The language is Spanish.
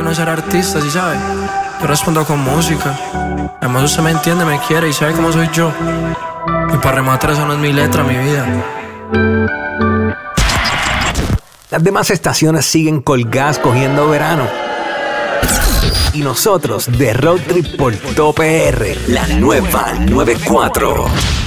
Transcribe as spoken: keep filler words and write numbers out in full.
uno es ser artista, ¿sí sabes? Yo respondo con música. Además usted me entiende, me quiere y sabe cómo soy yo. Y para rematar eso no es mi letra, mi vida. Las demás estaciones siguen colgadas cogiendo verano. Y nosotros de Road Trip por Top P R, la nueva noventa y cuatro.